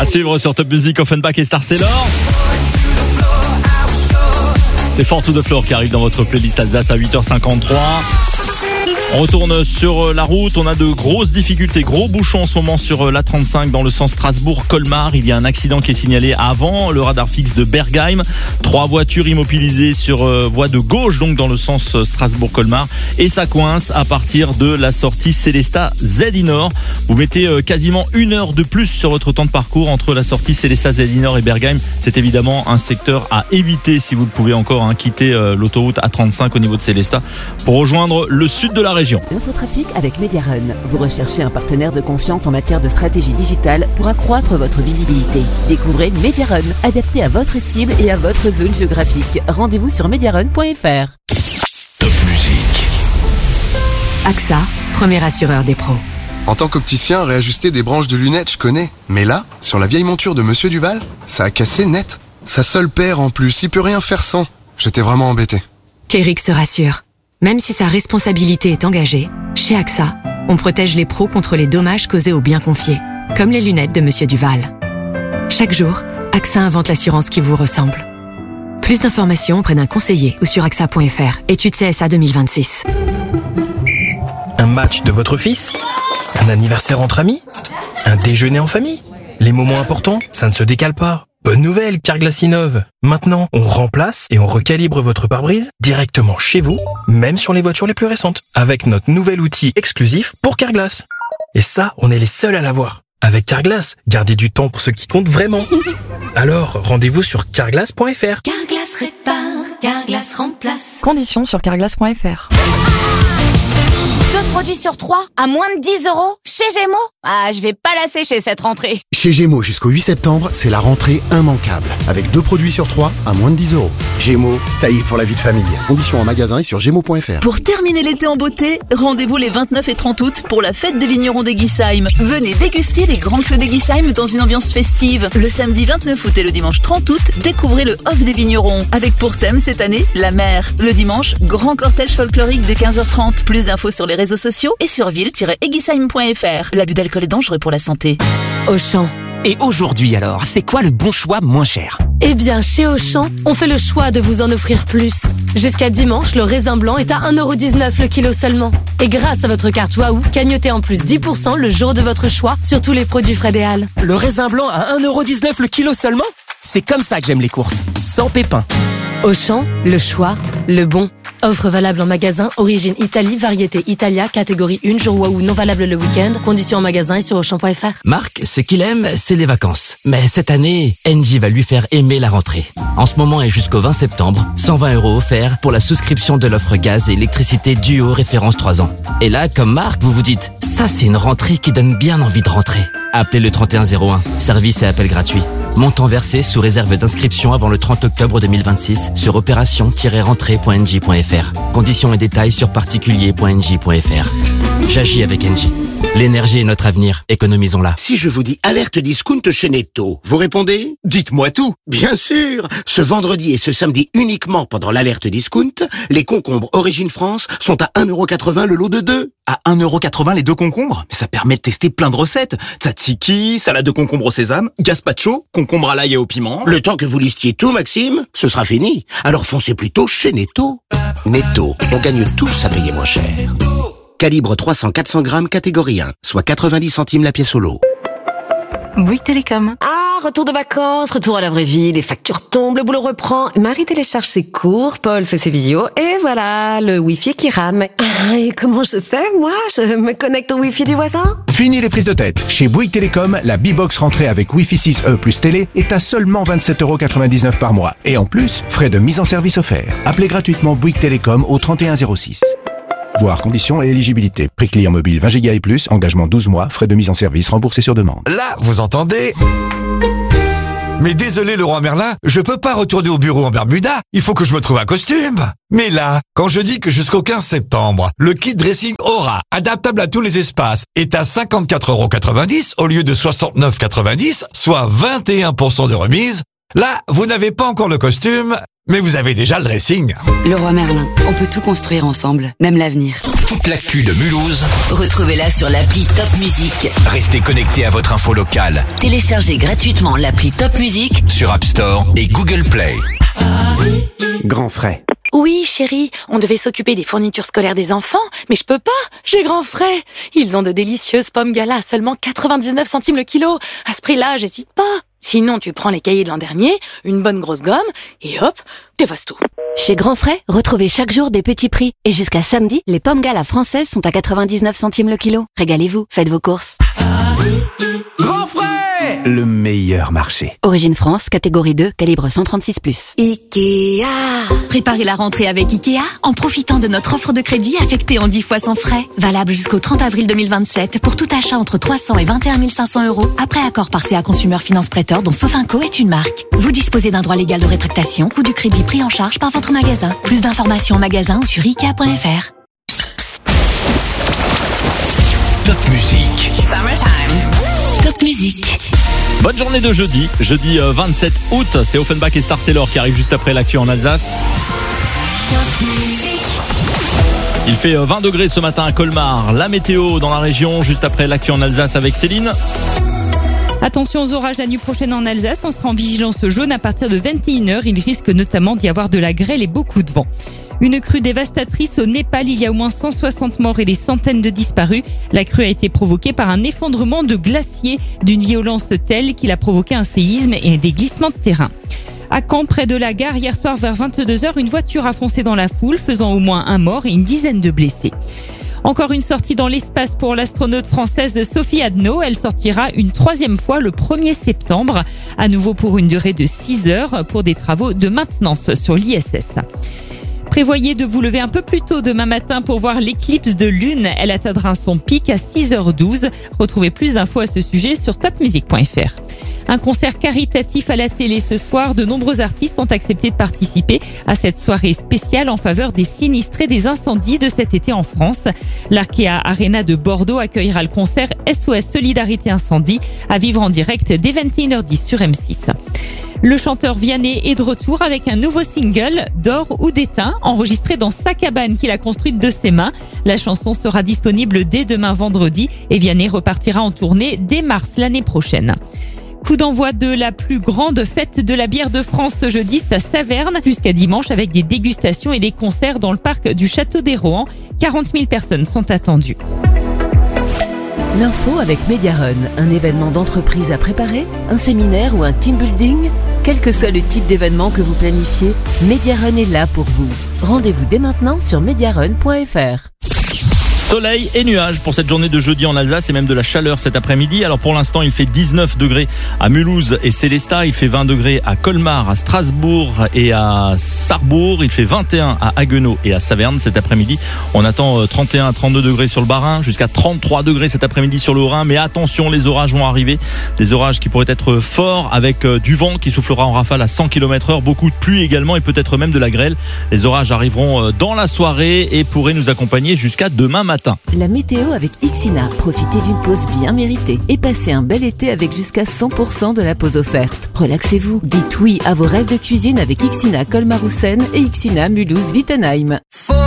À suivre sur Top Music, Offenbach et Star Sailor. C'est Fall to the Floor qui arrive dans votre playlist Alsace à 8h53. On retourne sur la route, on a de grosses difficultés, gros bouchons en ce moment sur l'A35 dans le sens Strasbourg-Colmar. Il y a un accident qui est signalé avant le radar fixe de Bergheim. 3 voitures immobilisées sur voie de gauche, donc dans le sens Strasbourg-Colmar. Et ça coince à partir de la sortie Célestat Zélinor. Vous mettez quasiment 1 heure de plus sur votre temps de parcours entre la sortie Célestat Zélinor et Bergheim. C'est évidemment un secteur à éviter si vous le pouvez encore, quitter l'autoroute A35 au niveau de Célestat pour rejoindre le sud de la région. L'infotrafic avec Mediarun. Vous recherchez un partenaire de confiance en matière de stratégie digitale pour accroître votre visibilité. Découvrez Mediarun, adapté à votre cible et à votre zone géographique. Rendez-vous sur mediarun.fr. Top Music. AXA, premier assureur des pros. En tant qu'opticien, réajuster des branches de lunettes, je connais. Mais là, sur la vieille monture de Monsieur Duval, ça a cassé net. Sa seule paire en plus, il peut rien faire sans. J'étais vraiment embêté. Kéric se rassure. Même si sa responsabilité est engagée, chez AXA, on protège les pros contre les dommages causés aux biens confiés, comme les lunettes de Monsieur Duval. Chaque jour, AXA invente l'assurance qui vous ressemble. Plus d'informations auprès d'un conseiller ou sur AXA.fr. Étude CSA 2026. Un match de votre fils? Un anniversaire entre amis? Un déjeuner en famille? Les moments importants, ça ne se décale pas. Bonne nouvelle, Carglass innove. Maintenant, on remplace et on recalibre votre pare-brise directement chez vous, même sur les voitures les plus récentes, avec notre nouvel outil exclusif pour Carglass. Et ça, on est les seuls à l'avoir. Avec Carglass, gardez du temps pour ce qui compte vraiment. Alors, rendez-vous sur carglass.fr. Carglass répare, Carglass remplace. Conditions sur carglass.fr. 2 produits sur 3 à moins de 10 € chez Gémeaux. Ah, je vais pas la sécher cette rentrée. Chez Gémeaux, jusqu'au 8 septembre, c'est la rentrée immanquable. Avec 2 produits sur 3 à moins de 10 €. Gémeaux, taillé pour la vie de famille. Conditions en magasin et sur gémeaux.fr. Pour terminer l'été en beauté, rendez-vous les 29 et 30 août pour la fête des vignerons d'Eguisheim. Venez déguster les grands crus d'Eguisheim dans une ambiance festive. Le samedi 29 août et le dimanche 30 août, découvrez le off des vignerons. Avec pour thème cette année, la mer. Le dimanche, grand cortège folklorique dès 15h30. Plus d'infos sur les réseaux sociaux et sur ville-eguisheim.fr. L'abus d'alcool est dangereux pour la santé. Auchan. Et aujourd'hui alors, c'est quoi le bon choix moins cher? Eh bien, chez Auchan, on fait le choix de vous en offrir plus. Jusqu'à dimanche, le raisin blanc est à 1,19 € le kilo seulement. Et grâce à votre carte Waouh, cagnotez en plus 10% le jour de votre choix sur tous les produits frais des Halles. Le raisin blanc à 1,19 € le kilo seulement? C'est comme ça que j'aime les courses, sans pépins. Auchan, le choix, le bon. Offre valable en magasin, origine Italie, variété Italia, catégorie 1, jour Waouh, non valable le week-end. Conditions en magasin et sur Auchan.fr. Marc, ce qu'il aime, c'est les vacances. Mais cette année, Engie va lui faire aimer la rentrée. En ce moment et jusqu'au 20 septembre, 120 € offerts pour la souscription de l'offre gaz et électricité Duo référence 3 ans. Et là, comme Marc, vous vous dites, ça c'est une rentrée qui donne bien envie de rentrer. Appelez le 3101, service et appel gratuit. Montant versé sous réserve d'inscription avant le 30 octobre 2026 sur opération-rentrée.engie.fr. Conditions et détails sur particulier.engie.fr. J'agis avec Engie. L'énergie est notre avenir, économisons-la. Si je vous dis alerte discount chez Netto, vous répondez? Dites-moi tout. Bien sûr. Ce vendredi et ce samedi uniquement pendant l'alerte discount, les concombres Origine France sont à 1,80 € le lot de 2. À 1,80 € les 2 concombres? Mais ça permet de tester plein de recettes. Tzatziki, salade de concombre au sésame, gazpacho, concombre à l'ail et au piment. Le temps que vous listiez tout, Maxime, ce sera fini. Alors foncez plutôt chez Netto. Netto, on gagne tous à payer moins cher. Calibre 300-400 grammes catégorie 1, soit 90 centimes la pièce au lot. Bouygues Télécom. Ah, retour de vacances, retour à la vraie vie, les factures tombent, le boulot reprend. Marie télécharge ses cours, Paul fait ses visios, et voilà, le Wi-Fi qui rame. Ah, et comment je fais, moi? Je me connecte au Wi-Fi du voisin? Fini les prises de tête. Chez Bouygues Télécom, la B-Box rentrée avec Wi-Fi 6E plus télé est à seulement 27,99 € par mois. Et en plus, frais de mise en service offerts. Appelez gratuitement Bouygues Télécom au 3106. Voir conditions et éligibilité. Prix client mobile 20 Go et plus, engagement 12 mois, frais de mise en service remboursés sur demande. Là, vous entendez? Mais désolé Leroy Merlin, je peux pas retourner au bureau en Bermuda, il faut que je me trouve un costume. Mais là, quand je dis que jusqu'au 15 septembre, le kit dressing Aura, adaptable à tous les espaces, est à 54,90 € au lieu de 69,90 €, soit 21% de remise, là, vous n'avez pas encore le costume, Mais vous avez déjà le dressing. Leroy Merlin, on peut tout construire ensemble, même l'avenir. Toute l'actu de Mulhouse, Retrouvez-la sur l'appli Top Music. restez connectés à votre info locale Téléchargez gratuitement l'appli Top Music sur App Store et Google Play. Grand frais. Oui, chérie, on devait s'occuper des fournitures scolaires des enfants, mais je peux pas, j'ai grand frais. Ils ont de délicieuses pommes gala à seulement 99 centimes le kilo. À ce prix-là, j'hésite pas. Sinon, tu prends les cahiers de l'an dernier, une bonne grosse gomme, et hop, t'effaces tout. Chez Grand Frais, retrouvez chaque jour des petits prix. Et jusqu'à samedi, les pommes gala françaises sont à 99 centimes le kilo. Régalez-vous, faites vos courses. Grand frais! Le meilleur marché. Origine France, catégorie 2, calibre 136+. Ikea. Préparez la rentrée avec Ikea en profitant de notre offre de crédit affectée en 10 fois sans frais. Valable jusqu'au 30 avril 2027 pour tout achat entre 300 et 21 500 €. Après accord par CA Consumer Finance Prêteur dont Sofinco est une marque. Vous disposez d'un droit légal de rétractation ou du crédit pris en charge par votre magasin. Plus d'informations en magasin ou sur Ikea.fr. Top musique. Summertime. Top Music. Bonne journée de jeudi 27 août, c'est Offenbach et Star Sailor qui arrivent juste après l'actu en Alsace. Il fait 20 degrés ce matin à Colmar, la météo dans la région juste après l'actu en Alsace avec Céline. Attention aux orages la nuit prochaine en Alsace, on sera en vigilance jaune à partir de 21h, il risque notamment d'y avoir de la grêle et beaucoup de vent. Une crue dévastatrice au Népal, il y a au moins 160 morts et des centaines de disparus. La crue a été provoquée par un effondrement de glaciers d'une violence telle qu'il a provoqué un séisme et des glissements de terrain. À Caen, près de la gare, hier soir vers 22h, une voiture a foncé dans la foule, faisant au moins un mort et une dizaine de blessés. Encore une sortie dans l'espace pour l'astronaute française Sophie Adno. Elle sortira une 3e fois le 1er septembre, à nouveau pour une durée de 6 heures pour des travaux de maintenance sur l'ISS. Prévoyez de vous lever un peu plus tôt demain matin pour voir l'éclipse de lune. Elle atteindra son pic à 6h12. Retrouvez plus d'infos à ce sujet sur topmusic.fr. Un concert caritatif à la télé ce soir. De nombreux artistes ont accepté de participer à cette soirée spéciale en faveur des sinistrés des incendies de cet été en France. L'Arkea Arena de Bordeaux accueillera le concert SOS Solidarité Incendie à vivre en direct dès 21h10 sur M6. Le chanteur Vianney est de retour avec un nouveau single, D'or ou d'étain, enregistré dans sa cabane qu'il a construite de ses mains. La chanson sera disponible dès demain vendredi et Vianney repartira en tournée dès mars l'année prochaine. Coup d'envoi de la plus grande fête de la bière de France ce jeudi, c'est à Saverne, jusqu'à dimanche avec des dégustations et des concerts dans le parc du Château des Rohan. 40 000 personnes sont attendues. L'info avec Mediarun, un événement d'entreprise à préparer, un séminaire ou un team building. Quel que soit le type d'événement que vous planifiez, Mediarun est là pour vous. Rendez-vous dès maintenant sur mediarun.fr. Soleil et nuages pour cette journée de jeudi en Alsace et même de la chaleur cet après-midi. Alors pour l'instant, il fait 19 degrés à Mulhouse et Sélestat. Il fait 20 degrés à Colmar, à Strasbourg et à Sarrebourg. Il fait 21 à Haguenau et à Saverne cet après-midi. On attend 31 à 32 degrés sur le Bas-Rhin, jusqu'à 33 degrés cet après-midi sur le Haut-Rhin. Mais attention, les orages vont arriver. Des orages qui pourraient être forts avec du vent qui soufflera en rafale à 100 km/h. Beaucoup de pluie également et peut-être même de la grêle. Les orages arriveront dans la soirée et pourraient nous accompagner jusqu'à demain matin. La météo avec Ixina. Profitez d'une pause bien méritée et passez un bel été avec jusqu'à 100% de la pause offerte. Relaxez-vous. Dites oui à vos rêves de cuisine avec Ixina Colmar-Roussenne et Ixina Mulhouse-Wittenheim.